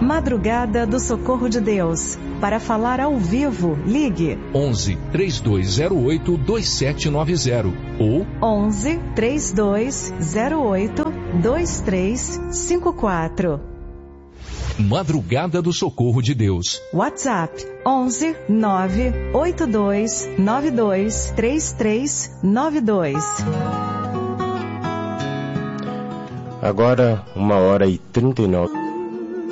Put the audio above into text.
Madrugada do Socorro de Deus. Para falar ao vivo, ligue 11 3208 2790 ou 11 3208 2354. Madrugada do Socorro de Deus. WhatsApp 11 982 92 3392. Agora 1h39.